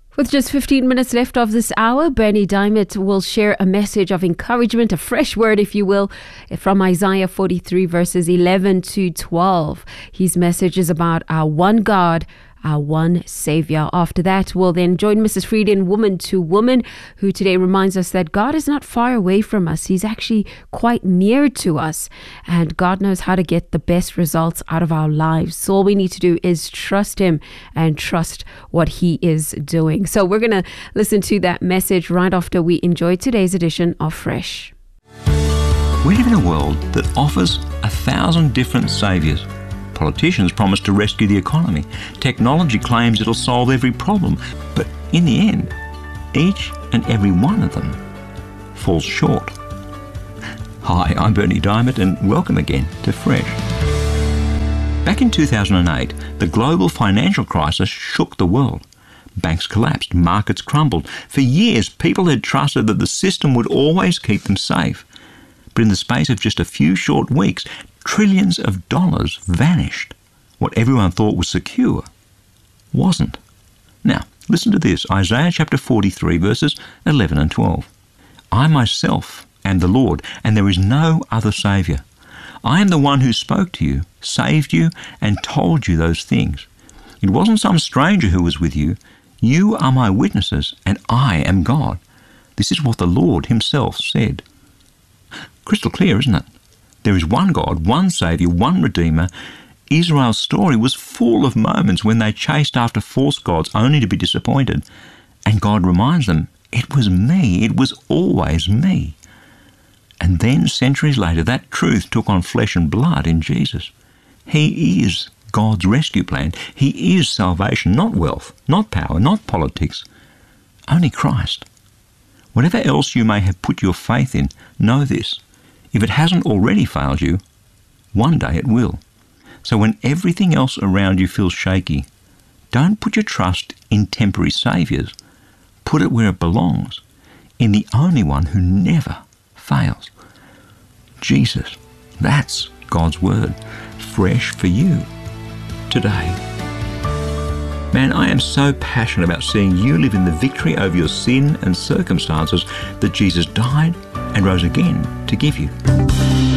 With just 15 minutes left of this hour, Bernie Diamond will share a message of encouragement, a fresh word, if you will, from Isaiah 43 verses 11 to 12. His message is about our one God, our one Savior. After that, we'll then join Mrs. Fried in Woman to Woman, who today reminds us that God is not far away from us. He's actually quite near to us, and God knows how to get the best results out of our lives. So all we need to do is trust Him and trust what He is doing. So we're going to listen to that message right after we enjoy today's edition of Fresh. We live in a world that offers 1,000 different saviours. Politicians promise to rescue the economy. Technology claims it'll solve every problem. But in the end, each and every one of them falls short. Hi, I'm Bernie Diamond, and welcome again to Fresh. Back in 2008, the global financial crisis shook the world. Banks collapsed, markets crumbled. For years, people had trusted that the system would always keep them safe. But in the space of just a few short weeks, trillions of dollars vanished. What everyone thought was secure wasn't. Now, listen to this, Isaiah chapter 43, verses 11 and 12. I myself am the Lord, and there is no other Saviour. I am the one who spoke to you, saved you, and told you those things. It wasn't some stranger who was with you. You are my witnesses, and I am God. This is what the Lord Himself said. Crystal clear, isn't it? There is one God, one Saviour, one Redeemer. Israel's story was full of moments when they chased after false gods only to be disappointed. And God reminds them, it was me, it was always me. And then centuries later, that truth took on flesh and blood in Jesus. He is God's rescue plan. He is salvation, not wealth, not power, not politics, only Christ. Whatever else you may have put your faith in, know this. If it hasn't already failed you, one day it will. So when everything else around you feels shaky, don't put your trust in temporary saviours. Put it where it belongs, in the only one who never fails. Jesus. That's God's Word, fresh for you today. Man, I am so passionate about seeing you live in the victory over your sin and circumstances that Jesus died and rose again to give you.